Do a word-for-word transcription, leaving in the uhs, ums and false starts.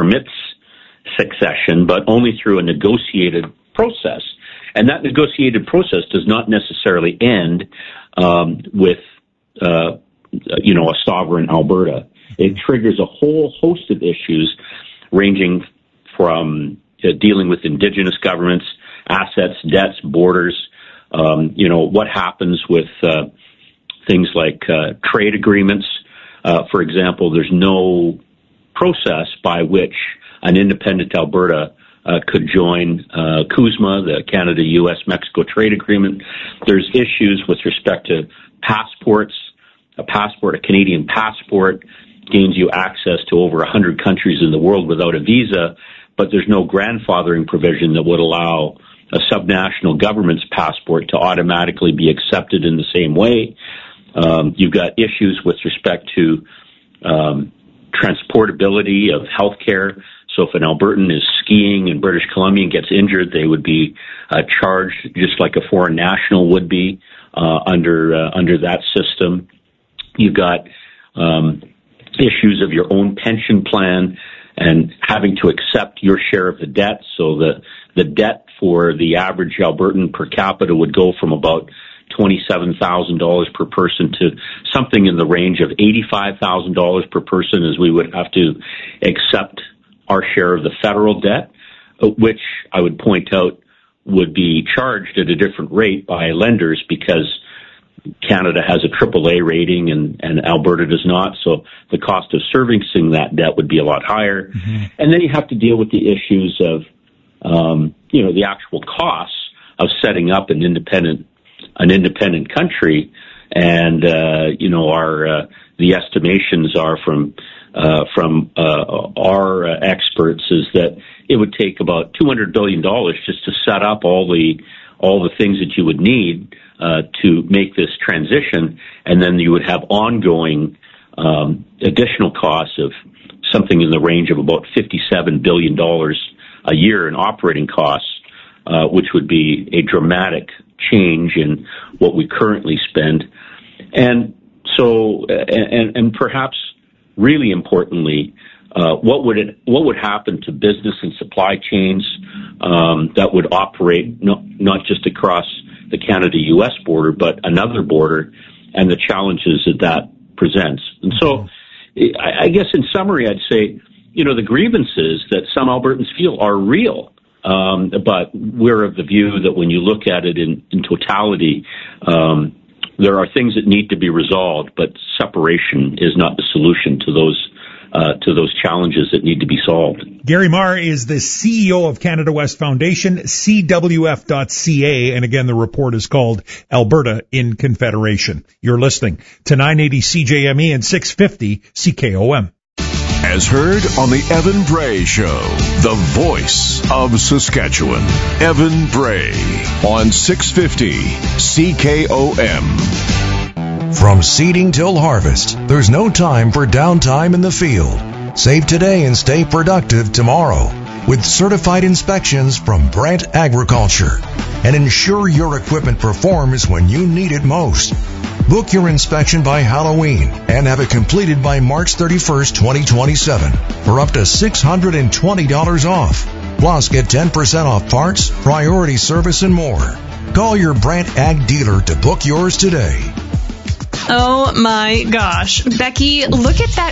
permits succession, but only through a negotiated process. And that negotiated process does not necessarily end um, with, uh, you know, a sovereign Alberta. It triggers a whole host of issues ranging from uh, dealing with Indigenous governments, assets, debts, borders, um, you know, what happens with uh, things like uh, trade agreements. Uh, for example, there's no process by which an independent Alberta uh, could join uh, CUSMA, the Canada-U S Mexico trade agreement. There's issues with respect to passports. A passport, a Canadian passport, gains you access to over one hundred countries in the world without a visa, but there's no grandfathering provision that would allow a subnational government's passport to automatically be accepted in the same way. Um, you've got issues with respect to um, transportability of healthcare. So if an Albertan is skiing in British Columbia and gets injured, they would be uh, charged just like a foreign national would be uh, under uh, under that system. You've got um, issues of your own pension plan and having to accept your share of the debt. So the the debt for the average Albertan per capita would go from about twenty-seven thousand dollars per person to something in the range of eighty-five thousand dollars per person, as we would have to accept our share of the federal debt, which I would point out would be charged at a different rate by lenders because Canada has a triple A rating and, and Alberta does not, so the cost of servicing that debt would be a lot higher. Mm-hmm. And then you have to deal with the issues of, um, you know, the actual costs of setting up an independent an independent country, and uh, you know, our uh, the estimations are from uh, from uh, our uh, experts is that it would take about two hundred billion dollars just to set up all the all the things that you would need uh, to make this transition, and then you would have ongoing um, additional costs of something in the range of about fifty-seven billion dollars a year in operating costs, uh, which would be a dramatic change in what we currently spend. And so, and, and perhaps really importantly, uh, what would it, what would happen to business and supply chains um, that would operate not, not just across the Canada-U S border, but another border, and the challenges that that presents. And so, I, I guess in summary, I'd say, you know, the grievances that some Albertans feel are real. Um, but we're of the view that when you look at it in, in totality, um, there are things that need to be resolved, but separation is not the solution to those uh, to those challenges that need to be solved. Gary Marr is the C E O of Canada West Foundation, C W F dot C A, and again, the report is called Alberta in Confederation. You're listening to nine eighty C J M E and six fifty C K O M. As heard on the Evan Bray Show, the voice of Saskatchewan. Evan Bray on six fifty C K O M. From seeding till harvest, there's no time for downtime in the field. Save today and stay productive tomorrow with certified inspections from Brandt Agriculture. And ensure your equipment performs when you need it most. Book your inspection by Halloween and have it completed by March thirty-first, twenty twenty-seven for up to six hundred twenty dollars off. Plus, get ten percent off parts, priority service, and more. Call your Brandt Ag dealer to book yours today. Oh my gosh. Becky, look at that